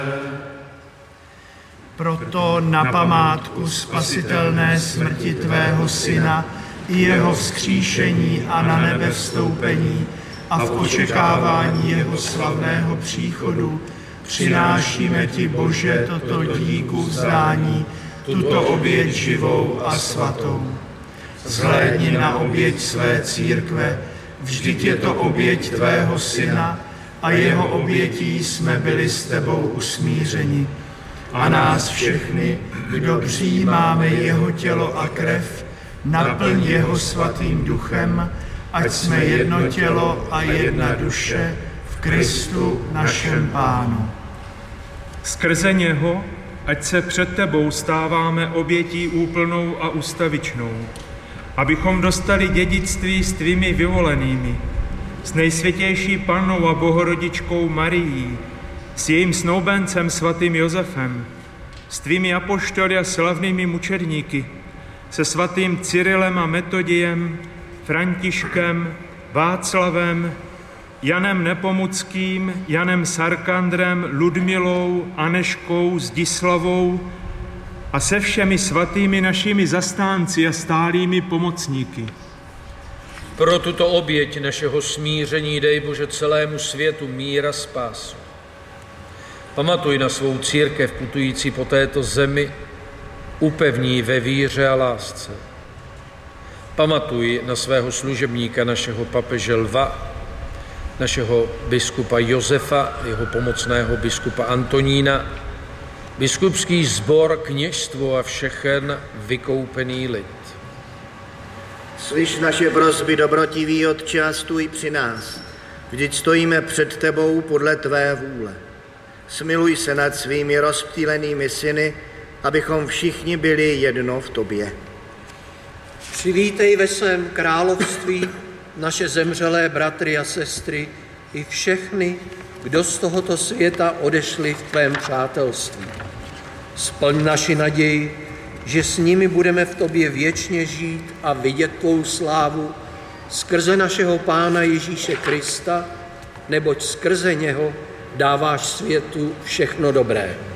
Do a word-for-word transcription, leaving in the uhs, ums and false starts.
Proto na památku spasitelné smrti tvého syna i jeho vzkříšení a na nebe vstoupení a v očekávání jeho slavného příchodu přinášíme ti, Bože, toto díku vzdání, tuto oběť živou a svatou. Zhlédni na oběť své církve, vždyť je to oběť tvého syna a jeho obětí jsme byli s tebou usmířeni. A nás všechny, kdo přijímáme jeho tělo a krev, naplň jeho svatým duchem, ať jsme jedno tělo a jedna duše v Kristu našem Pánu. Skrze něho, ať se před tebou stáváme obětí úplnou a ustavičnou, abychom dostali dědictví s tvými vyvolenými, s nejsvětější Pannou a Bohorodičkou Marií, s jejím snoubencem svatým Josefem, s tvými apoštoly a slavnými mučedníky, se svatým Cyrilem a Metodiem, Františkem, Václavem, Janem Nepomuckým, Janem Sarkandrem, Ludmilou, Aneškou, Zdislavou a se všemi svatými našimi zastánci a stálými pomocníky. Pro tuto oběť našeho smíření dej, Bože, celému světu mír a spásu. Pamatuj na svou církev putující po této zemi, upevní ve víře a lásce. Pamatuj na svého služebníka, našeho papeže Lva, našeho biskupa Josefa, jeho pomocného biskupa Antonína, biskupský sbor, kněžstvo a všechen vykoupený lid. Slyš naše prosby, dobrotivý Otče, a stůj při nás. Vždyť stojíme před tebou podle tvé vůle. Smiluj se nad svými rozptýlenými syny, abychom všichni byli jedno v tobě. Přivítej ve svém království naše zemřelé bratry a sestry i všechny, kdo z tohoto světa odešli v tvém přátelství. Splň naši naději, že s nimi budeme v tobě věčně žít a vidět tvou slávu skrze našeho Pána Ježíše Krista, neboť skrze něho dáváš světu všechno dobré.